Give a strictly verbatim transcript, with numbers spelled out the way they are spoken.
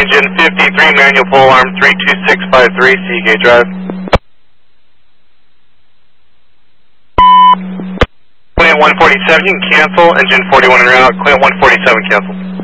engine fifty-three, manual pole arm three two six five three, Seagate Drive. Clear one forty-seven, you can cancel, engine forty-one en route, clear one forty-seven, cancel.